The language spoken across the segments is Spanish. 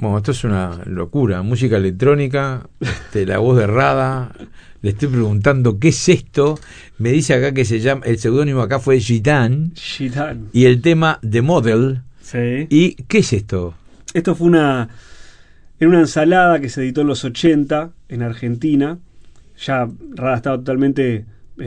Bueno, esto es una locura, música electrónica, la voz de Rada. Le estoy preguntando qué es esto. Me dice acá que se llama, el seudónimo acá fue Gitán. Y el tema The Model. Sí. ¿Y qué es esto? Esto fue era una ensalada que se editó en los 80 en Argentina. Ya Rada estaba totalmente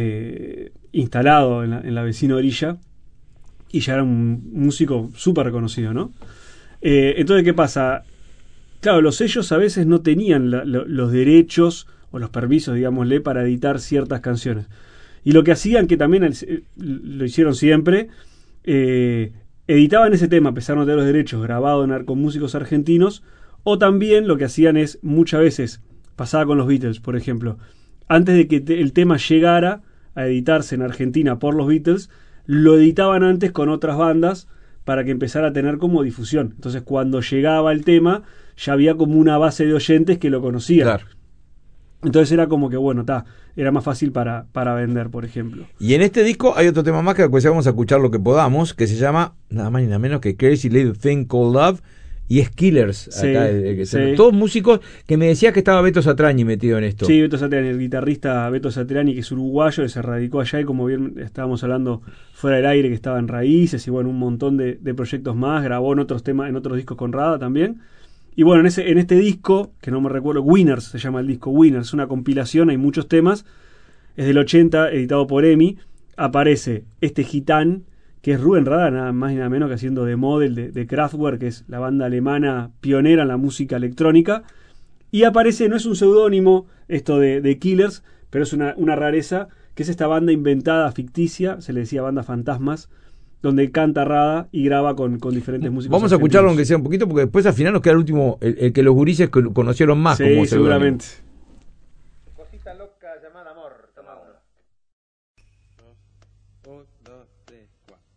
instalado en la vecina orilla y ya era un músico súper reconocido, ¿no? Entonces, ¿qué pasa? Claro, los sellos a veces no tenían los derechos o los permisos, digámosle, para editar ciertas canciones. Y lo que hacían, que también lo hicieron siempre, editaban ese tema, a pesar de no tener los derechos, grabado con músicos argentinos, o también lo que hacían es, muchas veces, pasaba con los Beatles, por ejemplo, antes de que el tema llegara a editarse en Argentina por los Beatles, lo editaban antes con otras bandas para que empezara a tener como difusión. Entonces, cuando llegaba el tema, ya había como una base de oyentes que lo conocían. Claro. Entonces era como que, bueno, era más fácil para vender, por ejemplo. Y en este disco hay otro tema más que después vamos a escuchar lo que podamos, que se llama nada más ni nada menos que Crazy Little Thing Called Love, y es Killers. Sí, acá, sí. Todos músicos que me decías que estaba Beto Satrañi metido en esto. Sí, Beto Satriani, el guitarrista Beto Satriani, que es uruguayo, que se radicó allá y como bien estábamos hablando fuera del aire, que estaba en Raíces y bueno, un montón de proyectos más, grabó en otros temas, en otros discos con Rada también. Y bueno, en este disco, que no me recuerdo, Winners se llama el disco, Winners, es una compilación, hay muchos temas, es del 80, editado por EMI, aparece este Gitán, que es Rubén Rada, nada más y nada menos que haciendo de model de Kraftwerk, que es la banda alemana pionera en la música electrónica, y aparece, no es un seudónimo esto de Killers, pero es una rareza, que es esta banda inventada, ficticia, se le decía banda fantasmas, donde canta Rada y graba con diferentes músicos. Vamos a escucharlo aunque sea un poquito, porque después al final nos queda el último, el que los gurises conocieron más. Sí, como seguramente. Cosita loca llamada amor. Toma uno. 1, 2, 3, 4.